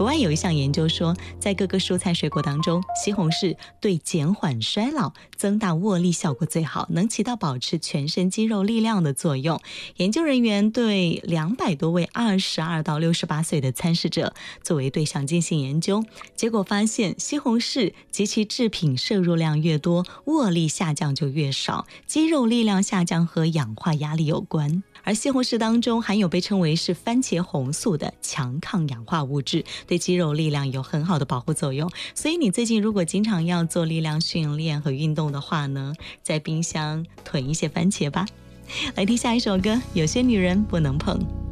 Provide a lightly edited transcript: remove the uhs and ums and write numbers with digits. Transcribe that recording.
国外有一项研究说，在各个蔬菜水果当中，西红柿对减缓衰老、增大握力效果最好，能起到保持全身肌肉力量的作用。研究人员对200多位22到68岁的参试者作为对象进行研究，结果发现西红柿及其制品摄入量越多，握力下降就越少，肌肉力量下降和氧化压力有关。而西红柿当中含有被称为是番茄红素的强抗氧化物质，对肌肉力量有很好的保护作用。所以你最近如果经常要做力量训练和运动的话呢，在冰箱囤一些番茄吧。来听下一首歌，有些女人不能碰。